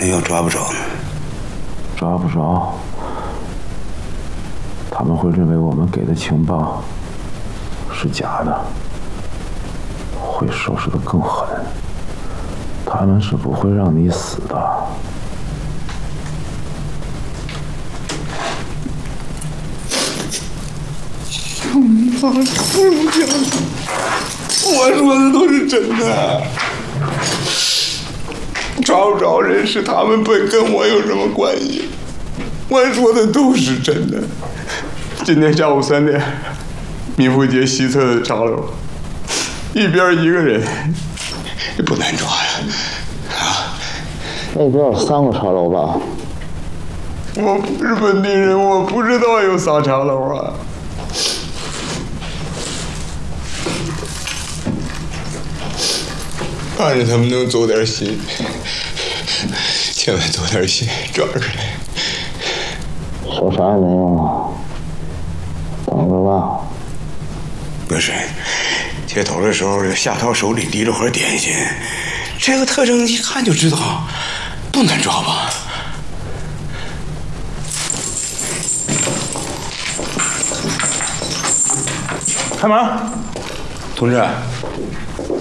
那要抓不着呢？ 抓不着，他们会认为我们给的情报是假的，会收拾得更狠。他们是不会让你死的。 我说的都是真的，抓不着人是他们本，跟我有什么关系？我说的都是真的。今天下午3点，民福街西侧的茶楼，一边一个人，不难抓呀！啊， 那边有3个茶楼吧？ 我不是本地人，我不知道有仨茶楼啊。盼着他们能走点心，千万走点心，抓出来。 说啥也没用啊，等着吧。 不是，接头的时候，夏涛手里提着盒点心，这个特征一看就知道，不难抓吧？ 开门， 同志，